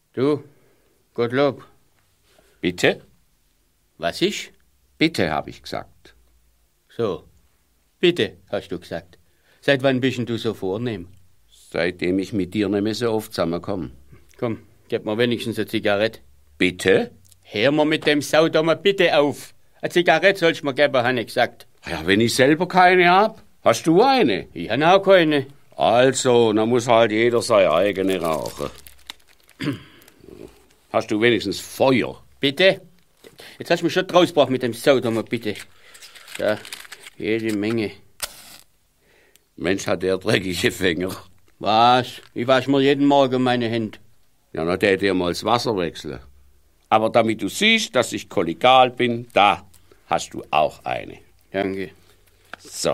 Du, Gottlob. Bitte? Was ist? Bitte, habe ich gesagt. So, bitte, hast du gesagt. Seit wann bist denn du so vornehm? Seitdem ich mit dir nicht mehr so oft zusammenkomme. Komm, gib mir wenigstens eine Zigarette. Bitte? Hör mal mit dem Saudommer bitte auf. Eine Zigarette sollst du mir geben, habe ich gesagt. Ja, wenn ich selber keine hab, hast du eine? Ich habe auch keine. Also, dann muss halt jeder seine eigene rauchen. Hast du wenigstens Feuer? Bitte? Jetzt hast du mich schon rausgebracht mit dem Saudommer, bitte. Da, jede Menge. Mensch, hat der dreckige Finger. Was? Ich wasche mir jeden Morgen meine Hände. Ja, dann tät dir mal das Wasser wechseln. Aber damit du siehst, dass ich kollegial bin, da hast du auch eine. Danke. So,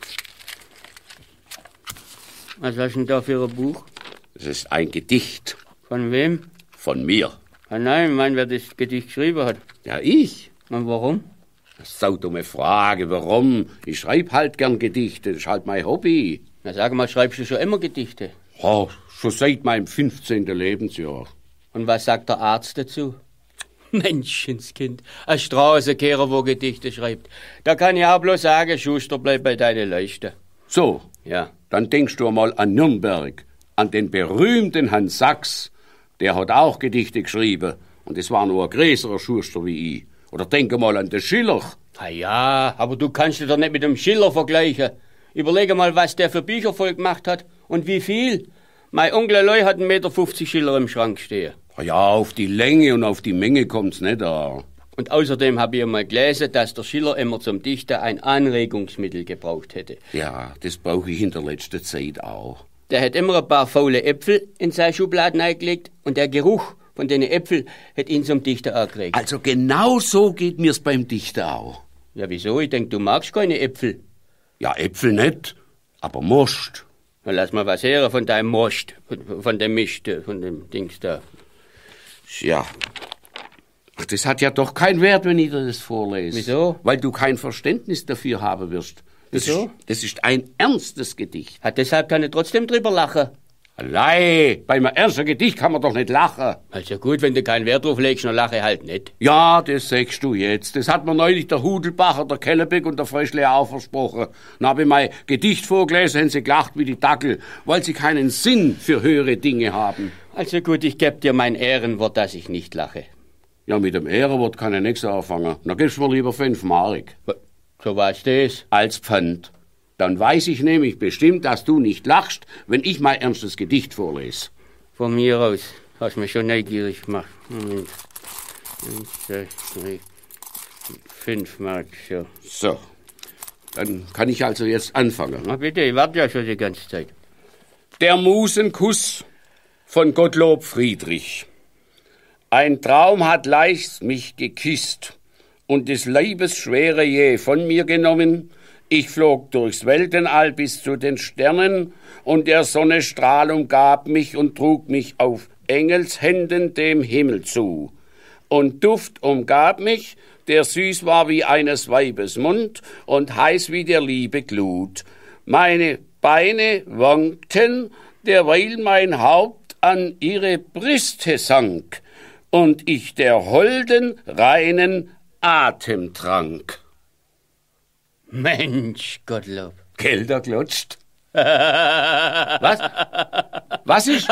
Was hast du denn da für ein Buch? das ist ein Gedicht Von wem? von mir. Ah nein, ich meine, wer das Gedicht geschrieben hat. Ja, ich? Und warum? Saudumme Frage, warum? Ich schreib halt gern Gedichte, das ist halt mein Hobby. Na sag mal, schreibst du schon immer Gedichte? Oh, schon seit meinem 15. Lebensjahr. Und was sagt der Arzt dazu? Menschenskind, ein Straßenkehrer, wo Gedichte schreibt. Da kann ich auch bloß sagen, Schuster, bleib bei deinen Leisten. So, Ja. dann denkst du mal an Nürnberg, an den berühmten Herrn Sachs. Der hat auch Gedichte geschrieben. Und das war nur ein größerer Schuster wie ich. Oder denke mal an den Schiller. Ah ja, aber du kannst dich doch nicht mit dem Schiller vergleichen. Überlege mal, was der für Bücher voll gemacht hat und wie viel. Mein Onkel Eloy hat 1,50 Meter Schiller im Schrank stehen. Ja, auf die Länge und auf die Menge kommt's nicht an. Und außerdem habe ich einmal gelesen, dass der Schiller immer zum Dichten ein Anregungsmittel gebraucht hätte. Ja, das brauche ich in der letzten Zeit auch. Der hat immer ein paar faule Äpfel in seine Schubladen eingelegt und der Geruch von den Äpfeln hat ihn zum Dichten angeregt. Also genau so geht mir's beim Dichten auch. Ja, wieso? Ich denk, du magst keine Äpfel. Ja, Äpfel nicht, aber Most. Na, lass mal was hören von deinem Most, von dem Mist, von dem Dings da. Ja. Ach, das hat ja doch keinen Wert, wenn ich dir das vorlese. Wieso? Weil du kein Verständnis dafür haben wirst. Wieso? Das ist ein ernstes Gedicht. Hat deshalb kann ich trotzdem drüber lachen. Allei, beim ernsten Gedicht kann man doch nicht lachen. Also gut, wenn du keinen Wert drauf legst, dann lache ich halt nicht. Ja, das sagst du jetzt. Das hat mir neulich der Hudelbacher, der Kellebeck und der Frischle auch versprochen. Dann habe ich mein Gedicht vorgelesen, haben sie gelacht wie die Dackel, weil sie keinen Sinn für höhere Dinge haben. Also gut, ich geb dir mein Ehrenwort, dass ich nicht lache. Ja, mit dem Ehrenwort kann ich nichts anfangen. Dann gibst du mir lieber 5 Mark. So was das. Als Pfand. Dann weiß ich nämlich bestimmt, dass du nicht lachst, wenn ich mein ernstes Gedicht vorlese. Von mir aus. Hast mich schon neugierig gemacht. Moment. 1, 2, 3, 5 Mark, so. So, dann kann ich also jetzt anfangen. Na bitte, ich warte ja schon die ganze Zeit. Der Musenkuss von Gottlob Friedrich. Ein Traum hat leicht mich geküsst und des Leibes Schwere jäh von mir genommen. Ich flog durchs Weltenall bis zu den Sternen und der Sonne Strahl umgab mich und trug mich auf Engelshänden dem Himmel zu. Und Duft umgab mich, der süß war wie eines Weibes Mund und heiß wie der Liebe Glut. Meine Beine wankten, derweil mein Haupt an ihre Brüste sank und ich der holden, reinen Atem trank. Mensch, Gottlob. Gelder klatscht. Was? Was ist?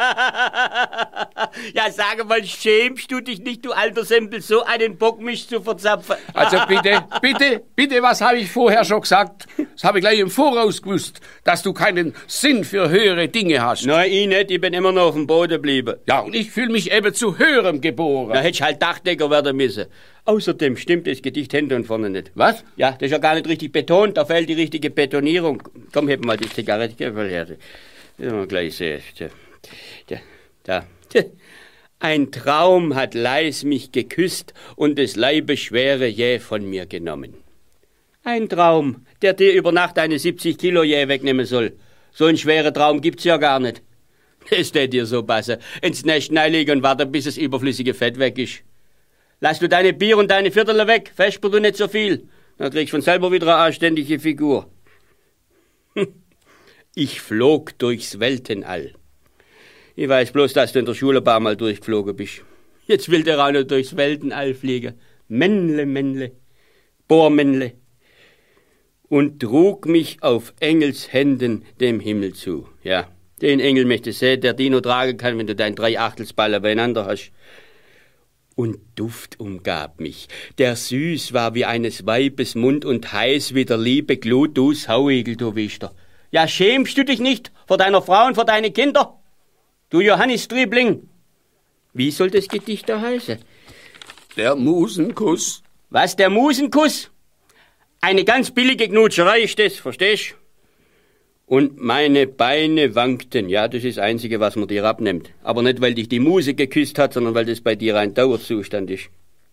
Ja, sage mal, schämst du dich nicht, du alter Sempel, so einen Bock mich zu verzapfen? Also bitte, was habe ich vorher schon gesagt? Das habe ich gleich im Voraus gewusst, dass du keinen Sinn für höhere Dinge hast. Nein, ich nicht, ich bin immer noch auf dem Boden geblieben. Ja, und ich fühle mich eben zu höherem geboren. Da hättest halt Dachdecker werden müssen. Außerdem stimmt das Gedicht hinten und vorne nicht. Was? Ja, das ist ja gar nicht richtig betont, da fehlt die richtige Betonierung. Komm, heb mal die Zigarette, geh mal her. Das mal gleich sehen. Da. Ein Traum hat leis mich geküsst und des Leibes Schwere jäh von mir genommen. Ein Traum, der dir über Nacht eine 70 Kilo jäh wegnehmen soll. So einen schweren Traum gibt's ja gar nicht. Das tät dir so passen. Ins Nest legen und warten, bis das überflüssige Fett weg ist. Lass du deine Bier und deine Viertel weg, vesper du nicht so viel. Dann kriegst du von selber wieder eine anständige Figur. Ich flog durchs Weltenall. Ich weiß bloß, dass du in der Schule ein paar Mal durchgeflogen bist. Jetzt will der auch noch durchs Weltenall fliegen. Männle, Männle, Bohrmännle. Und trug mich auf Engelshänden dem Himmel zu. Ja, den Engel möchte sehen, der Dino tragen kann, wenn du dein 3/8 beieinander hast. Und Duft umgab mich, der süß war wie eines Weibes Mund und heiß wie der Liebe Glut, du Sauigel, du Wichter. Ja, schämst du dich nicht vor deiner Frau und vor deine Kinder? Du Johannes Triebling. Wie soll das Gedicht da heißen? Der Musenkuss. Was, der Musenkuss? Eine ganz billige Knutscherei ist das, verstehst? Und meine Beine wankten. Ja, das ist das Einzige, was man dir abnimmt. Aber nicht, weil dich die Muse geküsst hat, sondern weil das bei dir ein Dauerzustand ist.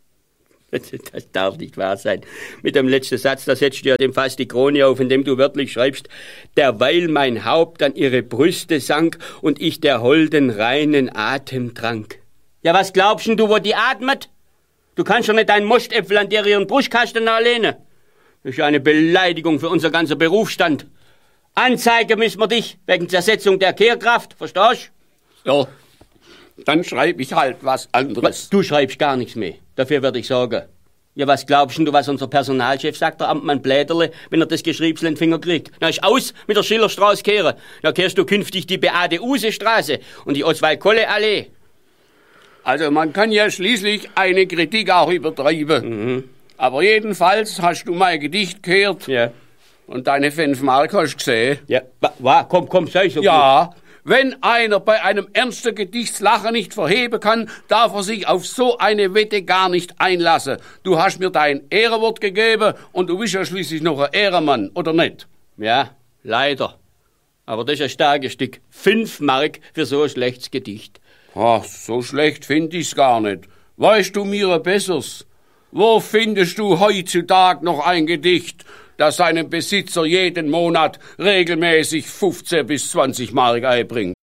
Das darf nicht wahr sein. Mit dem letzten Satz, da setzt du ja dem fast die Krone auf, indem du wörtlich schreibst, derweil mein Haupt an ihre Brüste sank und ich der holden reinen Atem trank. Ja, was glaubst du, wo die atmet? Du kannst doch nicht deinen Moschtäpfel an der ihren Brustkasten anlehnen. Das ist ja eine Beleidigung für unser ganzer Berufsstand. Anzeigen müssen wir dich wegen Zersetzung der Kehrkraft, verstehst du? Ja, dann schreibe ich halt was anderes. Du schreibst gar nichts mehr, dafür werde ich sorgen. Ja, was glaubst du, was unser Personalchef sagt, der Amtmann Bläderle, wenn er das Geschriebsel in den Finger kriegt? Na, ist aus mit der Schillerstraße kehren. Da kehrst du künftig die Beate-Use-Straße und die Oswald-Kolle-Allee. Also man kann ja schließlich eine Kritik auch übertreiben. Mhm. Aber jedenfalls hast du mein Gedicht gehört. Ja. Und deine 5 Mark hast du gesehen. Ja, komm, sei so ja, gut. Wenn einer bei einem ernsten Gedichtslacher nicht verheben kann, darf er sich auf so eine Wette gar nicht einlassen. Du hast mir dein Ehrenwort gegeben und du bist ja schließlich noch ein Ehrenmann, oder nicht? Ja, leider. Aber das ist ein starkes Stück. 5 Mark für so ein schlechtes Gedicht. Ach, so schlecht finde ich's gar nicht. Weißt du mir ein besseres? Wo findest du heutzutage noch ein Gedicht, das seinem Besitzer jeden Monat regelmäßig 15 bis 20 Mark einbringt?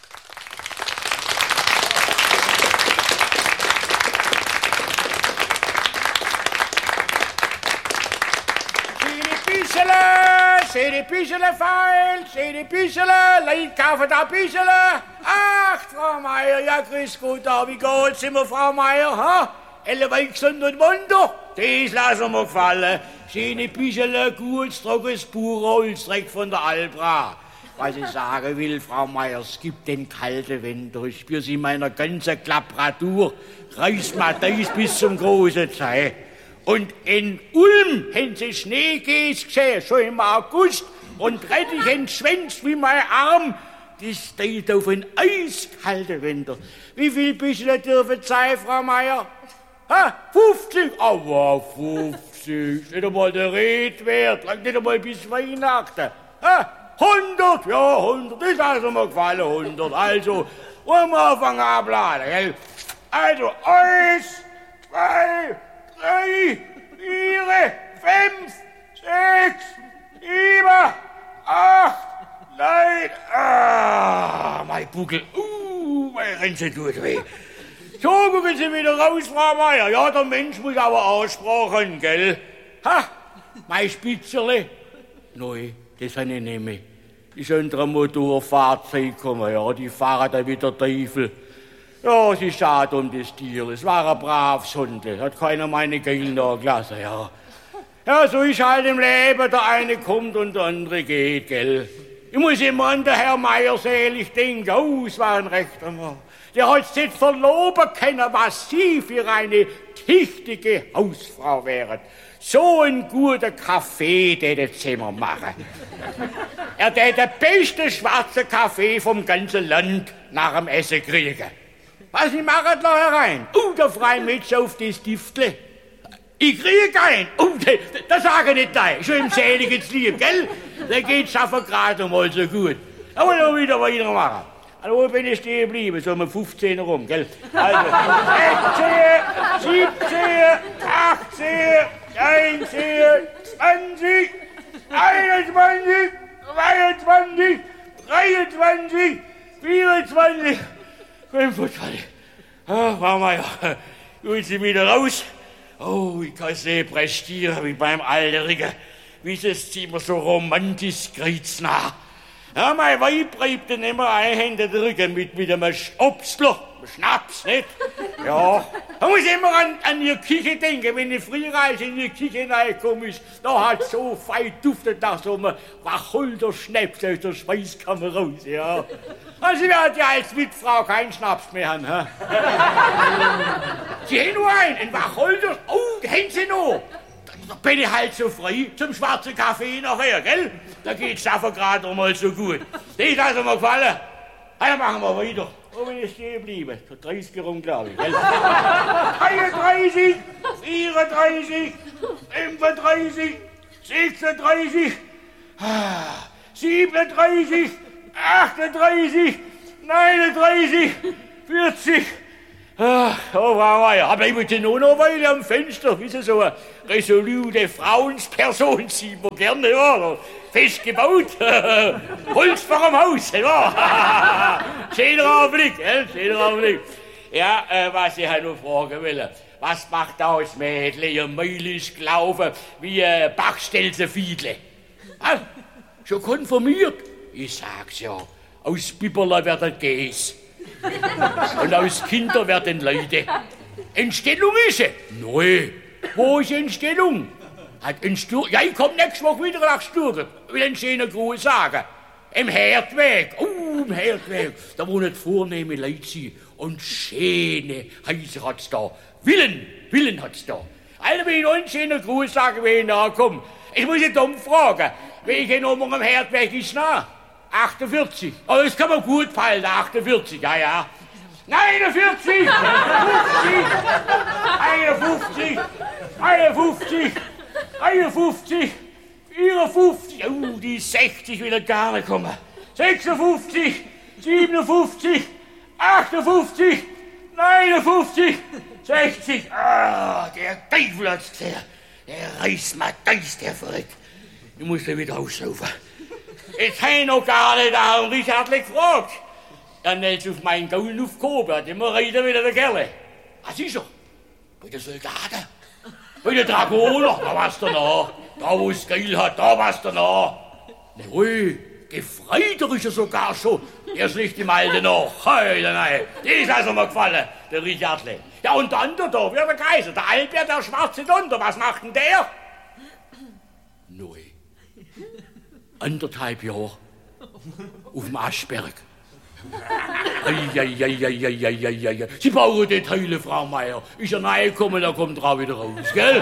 Seh die Büchele fein, seh die Büchele, Leid kaufen da Büchele. Ach, Frau Meier, ja, grüß Gott, da, wie geht's immer, Frau Meier, ha? Elle weich gesund und munter, das lassen wir gefallen. Schöne Büchele, gutes, trockenes Buchholz, direkt von der Albra. Was ich sagen will, Frau Meier, es gibt den kalten Winter, ich spür sie in meiner ganzen Klappratur, reißt mal das bis zum großen Zeh. Und in Ulm haben sie Schneegees gesehen, schon im August, und Rettich entschwänzt wie mein Arm. Das steht auf einen eiskalten Winter. Wie viel Büchel dürfen sein, Frau Meier? Ha, 50? Aber 50, nicht einmal der Red wert, lang nicht einmal bis Weihnachten. Ha, 100, ja, 100, das hat mir gefallen, 100. Also, wollen wir anfangen abladen, gell? Also, 1, 2, 3, 4, 5, 6, 7, 8, 9, mein Buckel, mein Rinse tut weh. So, gucken Sie wieder raus, Frau Meier. Ja, der Mensch muss aber aussprechen, gell? Ha, mein Spitzerle. Neu, das habe ich nicht mehr. Ist unter einem Motorfahrzeug gekommen, ja, die fahren da wie der Teufel. Ja, es ist schade um das Tier. Es war ein braves Hund. Hat keiner meine Geilen nachgelassen, ja. Ja, so ist halt im Leben. Der eine kommt und der andere geht, gell. Ich muss immer an den Herr Meier selig denken. Oh, es war ein rechter Mann. Der hat sich nicht verloben können, was Sie für eine tüchtige Hausfrau wären. So ein guter Kaffee, den Sie immer machen. Er hat den besten schwarzen Kaffee vom ganzen Land nach dem Essen kriegen. Was, ich mache da herein? Der Freimetz auf das Stiftle. Ich kriege einen. Das sage ich nicht da. Schon im seligen Lieb, gell? Der geht schaffen gerade mal so gut. Aber noch wieder machen. Also, wo bin ich stehen geblieben? So mit 15 rum, gell? Also, 16, 17, 18, 19, 20, 21, 22, 23, 24, 25. Frau Meier, holen Sie wieder raus. Oh, ich kann Sie prestieren wie beim Alterigen. Wie es immer so romantisch kreuznah. Ja, mein Weib reibt dann immer einhändig den Rücken mit einem Obstler, Schnaps, nicht? Ja, da muss ich immer an ihr Küche denken, wenn ich früher als in die Küche reingekommen ist, da hat so fein duftet nach so einem Wacholder-Schnaps aus der Schweißkammer raus, ja. Also wir hat ja als Witfrau keinen Schnaps mehr haben, hä? Sie haben nur einen Wacholder, oh, den haben sie noch. Da bin ich halt so frei zum schwarzen Kaffee nachher, gell? Da geht's dafür gerade mal so gut. Das hat also mir gefallen. Dann machen wir weiter. Wo bin ich stehen geblieben? So 30 rum, glaube ich, gell? 33, 34, 35, 36, 37, 38, 39, 40. Ach, oh, Frau Meier, aber ich möchte nur noch eine Weile am Fenster, wie Sie so eine resolute Frauensperson sieht man gerne, ja, fest gebaut, Holz vor dem Haus, ja. Schöner Anblick, schöner Anblick. Ja, was ich noch fragen will, was macht das Mädel, ihr Mäul ist gelaufen wie ein Bachstelzenfiedle? Schon konfirmiert? Ich sag's ja, aus Biberle wird ein Käse. Und aus Kinder werden Leute. Entstellung ist sie? Nein. Wo ist Entstellung? Ja, ich komm nächste Woche wieder nach Sturgert. Will einen schönen Gruß sagen. Im Herdweg. Im Herdweg. Da wohnen vornehme Leute. Und schöne Häuser hat's da. Villen hat's da. Also, wenn ich noch einen schönen Gruß sagen, wenn ich nachkomme. Ich muss jetzt umfragen. Welche Nummer am Herdweg ist nah? 48. Aber das kann mir gut fallen, 48, ja. 49, 50, 51, 51, 51, 54, die 60 will gar nicht kommen. 56, 57, 58, 59, 60. Der Teufel hat's gesehen. Der reißt mir Geist, der verrückt. Ich muss da wieder auslaufen. Jetzt hab ich noch gar nicht an Richard gefragt. Dann jetzt auf meinen Gaulen aufgehoben, hat immer reiten wieder der Kerle. Was ist er? Bei den Soldaten? Bei den Dragoner? Da war's danach. Da wo es geil hat, da war's danach. Nein, gefreiter ist er sogar schon. Er schlicht im Alten noch. Heule, nein. Das hat mir gefallen, der Richardle. Ja, und der andere da, wer der Kaiser? Der Albert, der schwarze Donder, was macht denn der? Neu. 1,5 Jahre auf dem Aschberg. Ei. Sie brauchen die Teile, Frau Meier. Ist er reingekommen, da kommt er auch wieder raus, gell?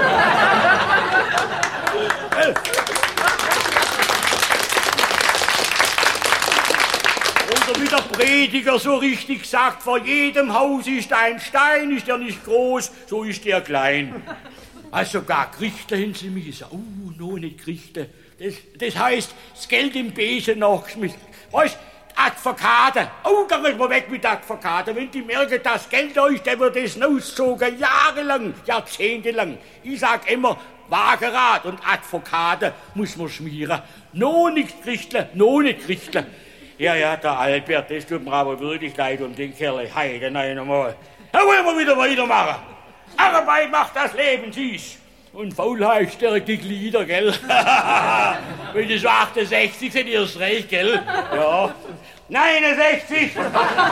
Oder wie der Prediger so richtig sagt, vor jedem Haus ist ein Stein, ist der nicht groß, so ist der klein. Also sogar Gerichte haben sie müssen. Noch nicht Gerichte. Das heißt, das Geld im Besen nachgeschmissen. Weißt, Advokate. Da müssen wir weg mit Advokaten. Wenn die merken, das Geld da ist, dann wird das ausgezogen. Jahrelang, jahrzehntelang. Ich sag immer, Wagerat und Advokate muss man schmieren. Noch nicht Gerichtler. Ja, der Albert, das tut mir aber wirklich leid um den Kerl. Heide, nein, einmal. Da wollen wir wieder weitermachen. Arbeit macht das Leben süß. Und Faulheit stärkt die Glieder, gell? Wenn die so 68 sind, erst recht, gell? Ja. 69, 70,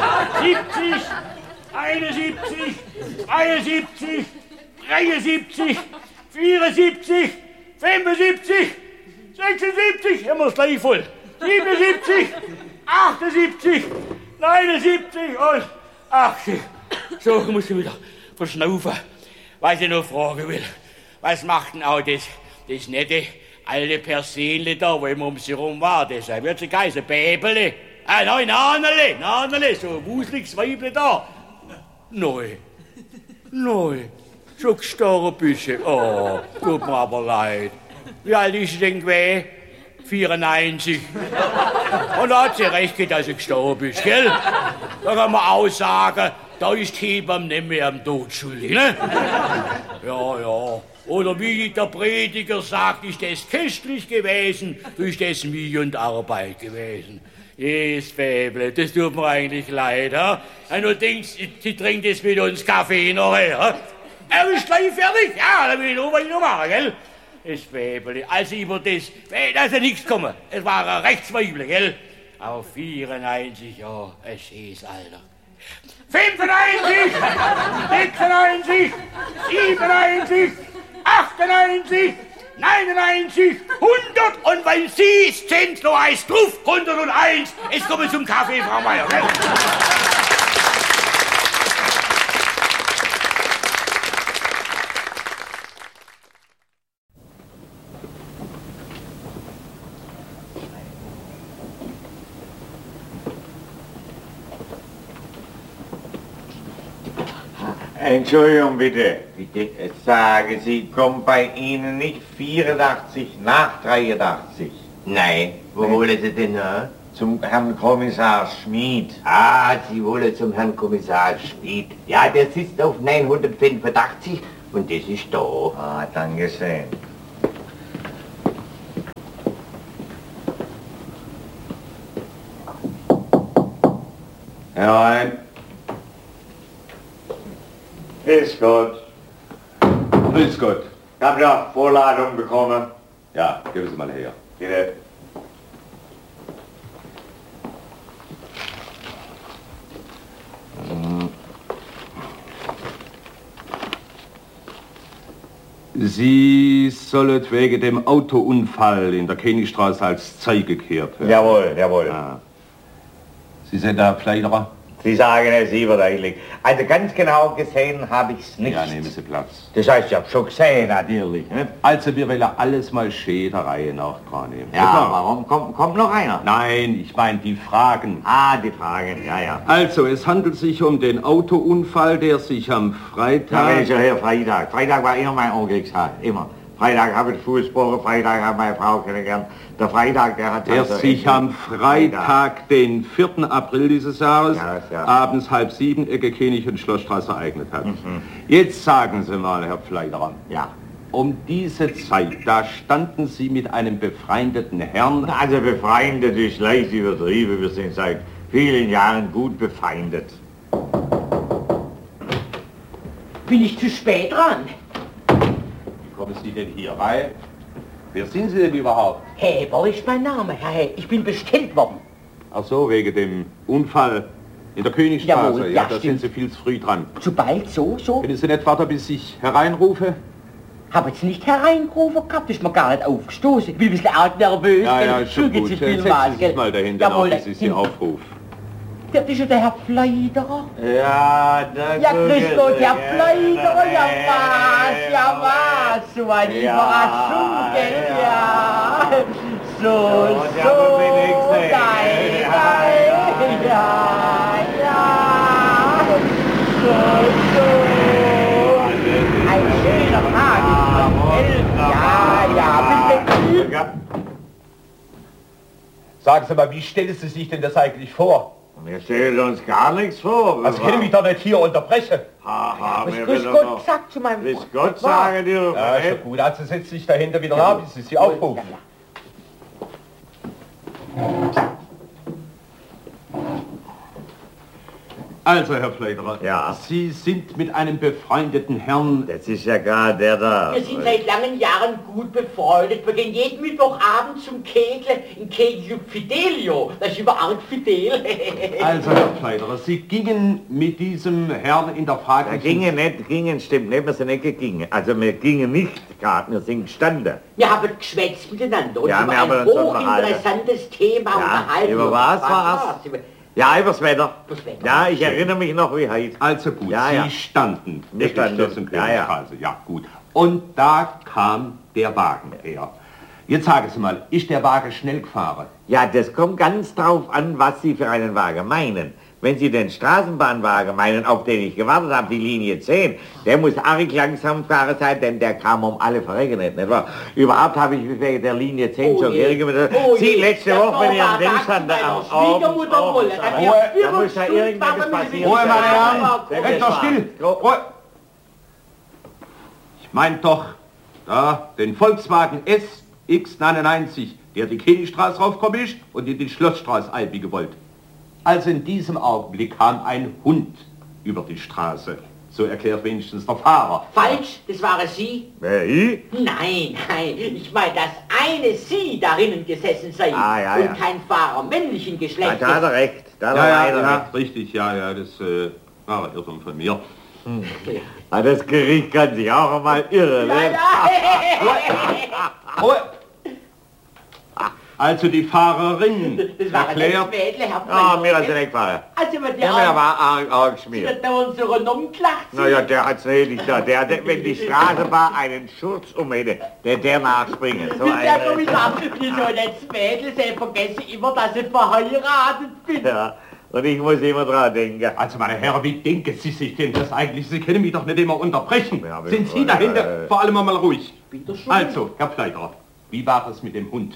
71, 72, 73, 74, 75, 76, haben wir es gleich voll. 77, 78, 79 und 80. So, ich muss wieder verschnaufen, was ich noch fragen will. Was macht denn auch das nette alte Persenle da, wo immer um sie rum war? Deshalb wird sie geheißen, Bäbele. Nein, Nanele, so ein wuseliges Weible da. Nein, schon gestorben bist du. Oh, tut mir aber leid. Wie alt ist sie denn gewesen? 94. Und da hat sie recht gehabt, dass sie gestorben ist, gell? Da kann man auch sagen, da ist die Hebamme nicht mehr am Tod schuldig, ne? Ja. Oder wie der Prediger sagt, ist das köstlich gewesen, ist das Mühe und Arbeit gewesen. Jes, Fäble, das tut mir eigentlich leid, ha? Du denkst, sie trinkt jetzt mit uns Kaffee nachher, ha? Er ist gleich fertig, ja, dann will ich noch weiter machen, gell? Das Fäble, also über das ist ja nichts gekommen. Es war ein Rechtsweibel, gell? Auf 94 Jahre, es ist, Alter. 95, 96, 97, 98, 99, 100 und weil Sie es sind, so heißt drauf 101. Jetzt kommen wir zum Kaffee, Frau Meier. Entschuldigung bitte. Bitte? Sagen Sie, kommt bei Ihnen nicht 84 nach 83? Nein, wo wollen Sie denn hin? Zum Herrn Kommissar Schmid. Ah, Sie wollen zum Herrn Kommissar Schmid. Ja, der sitzt auf 985 und das ist da. Ah, danke schön. Herein. Grüß Gott. Grüß Gott. Ich habe noch Vorladung bekommen. Ja, geben Sie mal her. Bitte. Sie sollen wegen dem Autounfall in der Königstraße als Zeuge gekehrt werden. Jawohl, jawohl. Ja. Sie sind der Pfleiderer? Sie sagen es überdeutlich. Also ganz genau gesehen habe ich es nicht. Ja, nehmen Sie Platz. Das heißt, ich habe schon gesehen, natürlich. Nicht? Also, wir wollen alles mal schön der Reihe nach dran nehmen. Ja, warum? Kommt noch einer? Nein, ich meine die Fragen. Ah, die Fragen, ja, ja. Also, es handelt sich um den Autounfall, der sich am Da bin ich Freitag... ja her, Freitag. Freitag war immer mein Unglückstag, immer. Freitag habe ich Fußbohrer, Freitag habe meine Frau kennengelernt. Der Freitag, der hat... Der also sich am Freitag, den 4. April dieses Jahres, Ja. abends 6:30, Ecke König- und Schlossstraße ereignet hat. Jetzt sagen Sie mal, Herr Pfleiderer, Ja. um diese Zeit, da standen Sie mit einem befreundeten Herrn... Also befreundet ist leicht übertrieben. Wir sind seit vielen Jahren gut befeindet. Bin ich zu spät dran? Kommen Sie denn hier rein? Wer sind Sie denn überhaupt? Heber ist mein Name, Herr He. Ich bin bestellt worden. Ach so, wegen dem Unfall in der Königstraße. Jawohl, ja, ja, da stimmt. sind Sie viel zu früh dran. Zu bald, so? Können Sie nicht warten, bis ich hereinrufe? Hab jetzt nicht hereingerufen gehabt, ist mir gar nicht aufgestoßen. Ich bin ein bisschen arg nervös. Ja, gell? ja, ist schon Züge gut. zu viel Setzen Maß, Sie gell? sich mal dahinter, Jawohl, bis ich Sie aufrufe. Das ist ja der Herr Pfleiderer. Ja, da Ja, grüß Gott, Herr Pfleiderer, ja was, so eine Überraschung, gell, ja. So, Ja, aber bin ich gesehen. ja. So. Ein schöner Tag ist ja, Sagen Sie mal, wie stellen Sie sich denn das eigentlich vor? Wir stellen uns gar nichts vor. Also können mich doch nicht hier unterbrechen. Haha, wir Grüß will Gott doch gesagt zu meinem Grüß Gott sagen dürfen. Ja, ist schon gut. Also setz dich dahinter wieder ab, bis ich Sie aufrufe. Also, Herr Pfleiderer, Ja. Sie sind mit einem befreundeten Herrn... Das ist ja gerade der da. Wir sind seit langen Jahren gut befreundet. Wir gehen jeden Mittwochabend zum Kegle in Kegle Fidelio. Das ist überarg fidel. Also, Herr Pfleiderer, Sie gingen mit diesem Herrn in der Frage... Ja, gingen stimmt nicht, wir sind nicht gegangen. Also wir gingen nicht gerade, wir sind gestanden. Wir haben geschwätzt miteinander und Ja, über wir haben ein uns unterhalten. hochinteressantes Thema unterhalten. Über was war's? Ja, übers Wetter. Übers Wetter. Ja, ich erinnere mich noch wie heute. Also gut, Ja, ja. Sie standen Wir standen. Schloss und Ja, ja. Königstraße. Ja, gut. Und da kam der Wagen her. Jetzt sagen Sie mal, ist der Wagen schnell gefahren? Ja, das kommt ganz drauf an, was Sie für einen Wagen meinen. Wenn Sie den Straßenbahnwagen meinen, auf den ich gewartet habe, die Linie 10, der muss arg langsam gefahren sein, denn der kam um alle verregnet, nicht wahr? Überhaupt habe ich wegen der Linie 10 schon irgendwas... Sie letzte Woche, wenn ihr am Ding stand, am Schwiegermutter wollte. da muss ja irgendwas passieren. Ruhe, meine Herren! Das Halt doch war- still! Ruhe! Ich mein doch, da, den Volkswagen SX99, der die Königstraße raufgekommen ist und in die Schlossstraße einbiegen wollte. Also in diesem Augenblick kam ein Hund über die Straße. So erklärt wenigstens der Fahrer. Falsch, das waren Sie? Wer, ich? Nein, ich meine das meine, Sie darinnen gesessen seien Ja. und kein Fahrer männlichen Ja, Geschlechtes. da hat er recht. Da hat er leider recht. richtig, ja, das war ein Irrtum von mir. Ah, das Gericht kann sich auch einmal irren. Ja, Ne? ja. Ruhe! Also die Fahrerin Das war ein erklärt... Mädel, Herr Ah, Pfeiffer. mir ist er weggefahren. Also, wenn Der der war arg der geschmiert. dauernd so rundum gelacht. Naja, der hat's nicht da. Wenn die Straßenbahn einen Schurz um hätte, der nachspringen. So Der ein... Kommissar, wieso das Mädel, Sie vergessen immer, dass ich verheiratet bin. Ja, und ich muss immer dran denken. Also meine Herren, wie denken Sie sich denn das eigentlich? Sie können mich doch nicht immer unterbrechen. Ja, Sind Sie dahinter? Vor allem mal ruhig. Bitte schön. Also, Herr Pfleiderer, wie war es mit dem Hund?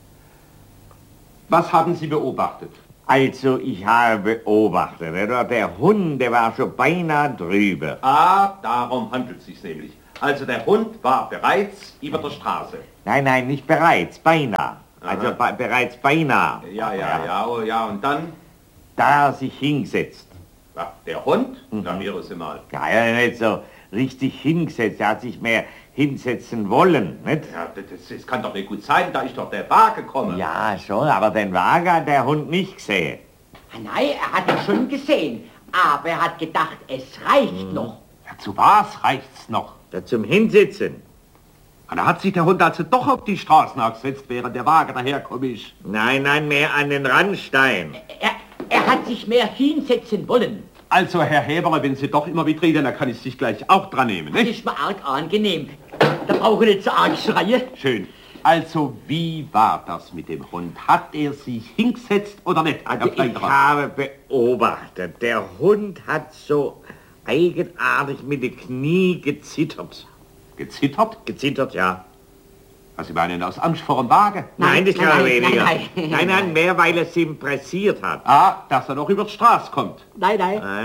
Was haben Sie beobachtet? Also, ich habe beobachtet, oder? Der Hund, der war schon beinahe drüber. Ah, darum handelt es sich nämlich. Also der Hund war bereits über der Straße. Nein, nicht bereits, beinahe. Also bereits beinahe. Ja, und dann? Da er sich hingesetzt. Ja, der Hund? Na, mir ist mal. Ja, nicht so richtig hingesetzt, er hat sich mehr hinsetzen wollen, nicht? Ja, das kann doch nicht gut sein, da ist doch der Wagen gekommen. Ja, schon, aber den Wagen hat der Hund nicht gesehen. Nein, er hat es schon gesehen, aber er hat gedacht, es reicht noch. Ja, zu was reicht's noch? Ja, zum Hinsitzen. Da hat sich der Hund also doch auf die Straßen gesetzt, während der Wagen daherkommt ist. Nein, mehr an den Randstein. Er hat sich mehr hinsetzen wollen. Also, Herr Heberer, wenn Sie doch immer wieder reden, dann kann ich sich gleich auch dran nehmen, Das nicht? ist mir arg angenehm. Da brauche ich nicht so arg schreien. Schön. Also, wie war das mit dem Hund? Hat er sich hingesetzt oder nicht? Also Herr ich Pfleiderer? habe beobachtet, der Hund hat so eigenartig mit den Knie gezittert. Gezittert? Gezittert, ja. Also, Sie meinen aus Angst vor dem Wagen? Nein, das kann er nein, weniger. nein. Nein, mehr, weil es ihm pressiert hat. Ah, dass er noch über die Straße kommt. Nein.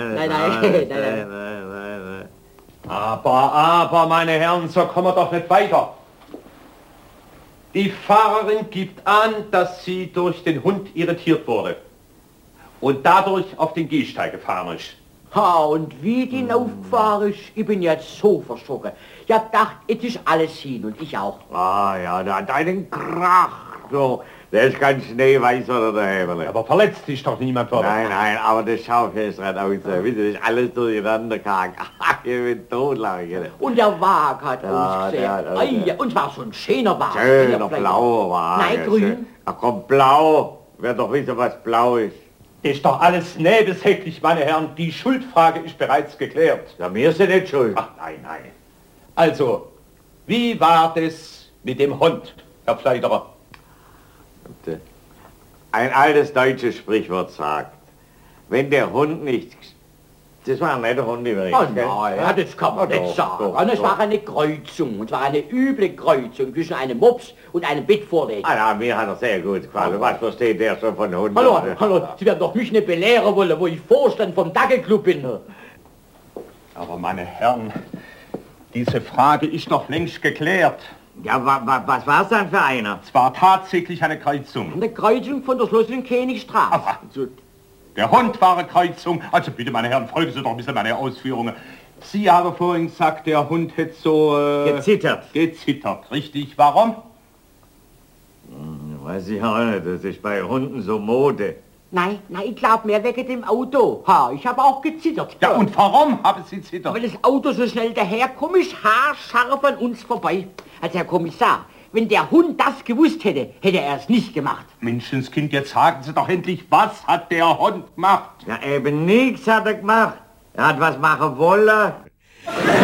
Aber, meine Herren, so kommen wir doch nicht weiter. Die Fahrerin gibt an, dass sie durch den Hund irritiert wurde und dadurch auf den Gehsteig gefahren ist. Ha, und wie die aufgefahren ist, ich bin jetzt so verschrocken. Ich hab gedacht, jetzt ist alles hin und ich auch. Ah ja, da hat einen Krach. So, der ist ganz schneeweiß oder der Häberle. Aber verletzt ist doch niemand worden. Nein, aber das Schaufenster hat auch so, wisst ihr, das ist alles durcheinander gegangen. Ich bin totlachen. Und der Wagen hat Ja, ausgesehen. der hat auch- Ei, und zwar so ein schöner Wagen. Schöner blauer Wagen. Nein, grün. Schön. Ach komm, blau. Wer doch wissen, was blau ist. Das ist doch alles nebensächlich, meine Herren. Die Schuldfrage ist bereits geklärt. Ja, wir sind nicht schuld. Ach, nein. Also, wie war das mit dem Hund, Herr Pfleiderer? Ein altes deutsches Sprichwort sagt, wenn der Hund nicht... Das war ein netter Hund übrigens. Oh gell? nein, ja, das kann man Ja, nicht doch, sagen. doch, Es doch. war eine Kreuzung, und zwar eine üble Kreuzung zwischen einem Mops und einem Bettvorleger. Ah, ja, mir hat er sehr gut gefallen. Was versteht der schon von Hunden? Hallo, Sie werden doch mich nicht belehren wollen, wo ich Vorstand vom Dackelclub bin. Aber meine Herren, diese Frage ist doch längst geklärt. Ja, was war's dann für einer? Es war tatsächlich eine Kreuzung. Eine Kreuzung von der Schloss- und Königstraße. Aber der Hund war eine Kreuzung. Also bitte, meine Herren, folgen Sie doch ein bisschen meine Ausführungen. Sie haben vorhin gesagt, der Hund hätte so... Gezittert. Gezittert, richtig. Warum? Weiß ich auch nicht, das ist bei Hunden so Mode. Nein, ich glaube mehr wegen dem Auto. Ha, ich habe auch gezittert. Ja, und warum haben Sie zittert? Weil das Auto so schnell daherkommt, ist haarscharf an uns vorbei. Also, Herr Kommissar, wenn der Hund das gewusst hätte, hätte er es nicht gemacht. Menschenskind, jetzt sagen Sie doch endlich, was hat der Hund gemacht? Ja, eben nichts hat er gemacht. Er hat was machen wollen.